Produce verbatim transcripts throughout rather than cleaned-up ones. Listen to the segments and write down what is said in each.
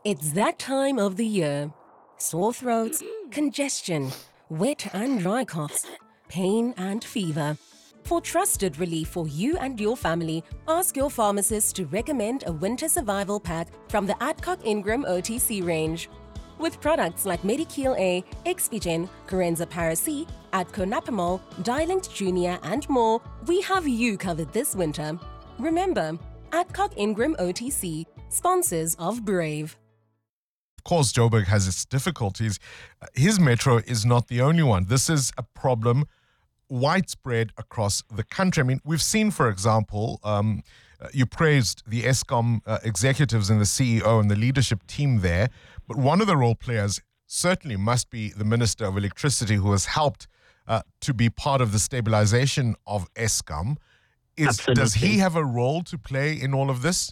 It's that time of the year. Sore throats, congestion, wet and dry coughs, pain and fever. For trusted relief for you and your family, ask your pharmacist to recommend a winter survival pack from the Adcock Ingram O T C range. With products like Medikeel A, Expigen, Corenza Para-C, Adco Napamol, Dialint Junior and more, we have you covered this winter. Remember, Adcock Ingram O T C, sponsors of Brave. Of course, Joburg has its difficulties. His metro is not the only one. This is a problem widespread across the country. I mean, we've seen, for example, um, you praised the Eskom uh, executives and the C E O and the leadership team there, but one of the role players certainly must be the Minister of Electricity, who has helped uh, to be part of the stabilization of Eskom. Is, does he have a role to play in all of this?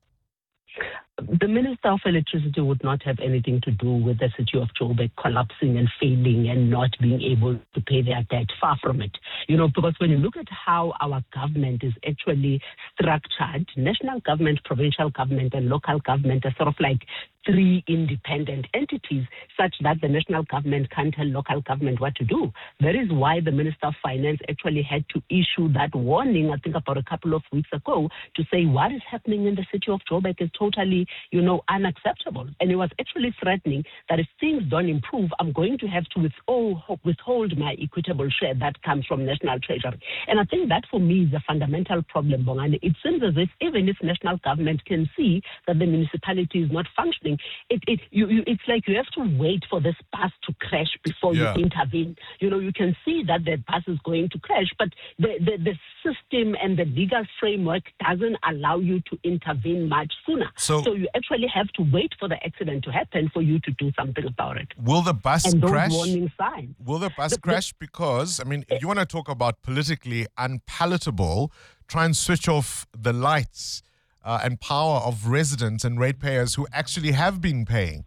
The Minister of Electricity would not have anything to do with the city of Joburg collapsing and failing and not being able to pay their debt. Far from it. You know, because when you look at how our government is actually structured, national government, provincial government, and local government are sort of like three independent entities, such that the national government can't tell local government what to do. That is why the Minister of Finance actually had to issue that warning, I think about a couple of weeks ago, to say what is happening in the city of Joburg is totally, you know, unacceptable. And he was actually threatening that if things don't improve, I'm going to have to withhold, withhold my equitable share that comes from National Treasury. And I think that for me is a fundamental problem, Bongani. It seems as if even if national government can see that the municipality is not functioning, It, it, you, you, it's like you have to wait for this bus to crash before yeah. you intervene. You know, you can see that the bus is going to crash, but the, the, the system and the legal framework doesn't allow you to intervene much sooner. So, so you actually have to wait for the accident to happen for you to do something about it. Will the bus and those crash? Warning signs. Will the bus the, crash? Because, I mean, if you want to talk about politically unpalatable, try and switch off the lights Uh, and power of residents and ratepayers who actually have been paying.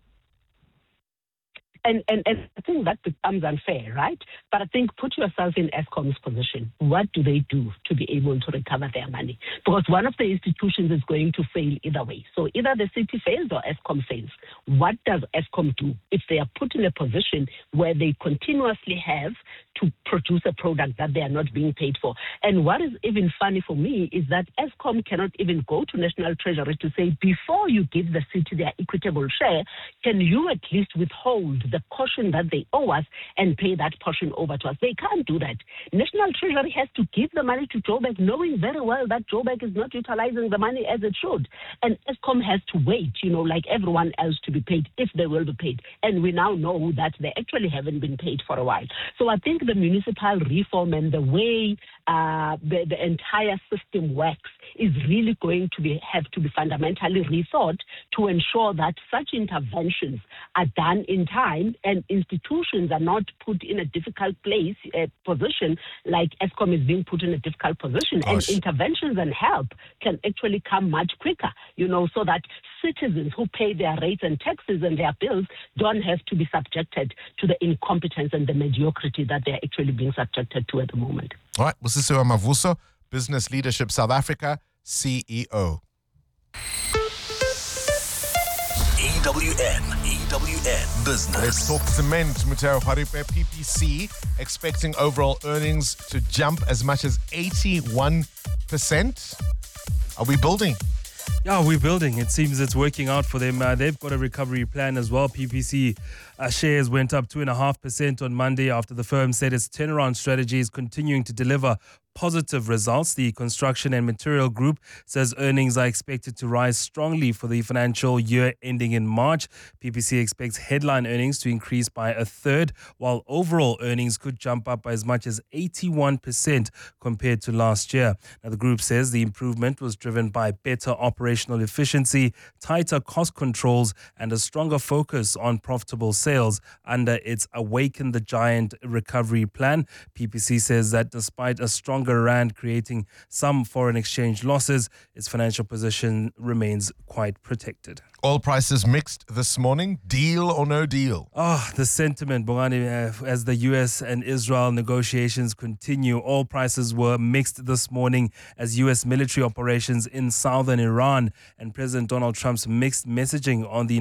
And, and and I think that becomes unfair, right? But I think put yourself in Eskom's position. What do they do to be able to recover their money? Because one of the institutions is going to fail either way. So either the city fails or Eskom fails. What does Eskom do if they are put in a position where they continuously have to produce a product that they are not being paid for? And what is even funny for me is that Eskom cannot even go to National Treasury to say, before you give the city their equitable share, can you at least withhold the portion that they owe us and pay that portion over to us? They can't do that. National Treasury has to give the money to Joburg, knowing very well that Joburg is not utilizing the money as it should. And Eskom has to wait, you know, like everyone else, to be paid, if they will be paid. And we now know that they actually haven't been paid for a while. So I think the municipal reform and the way uh, the, the entire system works is really going to be have to be fundamentally rethought to ensure that such interventions are done in time and institutions are not put in a difficult place, uh, position, like Eskom is being put in a difficult position. Gosh. And interventions and help can actually come much quicker, you know, so that citizens who pay their rates and taxes and their bills don't have to be subjected to the incompetence and the mediocrity that they're actually being subjected to at the moment. All right, Busisiwe Mavuso, Business Leadership South Africa, C E O. E W N, E W N Business. Let's talk cement. Mutero Haripe, P P C, expecting overall earnings to jump as much as eighty-one percent. Are we building? Yeah, we're building. It seems it's working out for them. Uh, they've got a recovery plan as well. P P C uh, shares went up two point five percent on Monday after the firm said its turnaround strategy is continuing to deliver positive results. The Construction and Material Group says earnings are expected to rise strongly for the financial year ending in March. P P C expects headline earnings to increase by a third, while overall earnings could jump up by as much as eighty-one percent compared to last year. Now, the group says the improvement was driven by better operational efficiency, tighter cost controls, and a stronger focus on profitable sales under its Awaken the Giant recovery plan. P P C says that despite a strong rand creating some foreign exchange losses, its financial position remains quite protected. Oil prices mixed this morning. Deal or no deal? Oh, the sentiment, Bongani, uh, as the U S and Israel negotiations continue, oil prices were mixed this morning as U S military operations in southern Iran and President Donald Trump's mixed messaging on the